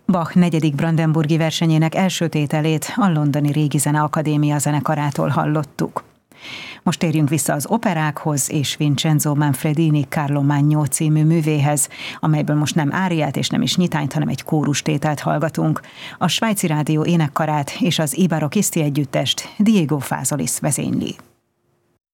Bach 4. brandenburgi versenyének első tételét a Londoni Régi Zeneakadémia zenekarától hallottuk. Most térjünk vissza az operákhoz és Vincenzo Manfredini Carlo Magno című művéhez, amelyből most nem áriát és nem is nyitányt, hanem egy kórustételt hallgatunk. A Svájci Rádió énekkarát és az I Barocchisti együttest Diego Fázolis vezényli.